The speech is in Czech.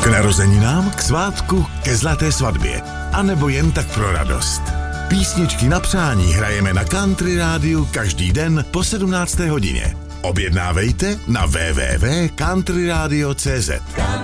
K narozeninám, k svátku, ke zlaté svatbě. A nebo jen tak pro radost. Písničky na přání hrajeme na Country Rádiu každý den po 17. hodině. Objednávejte na www.countryradio.cz.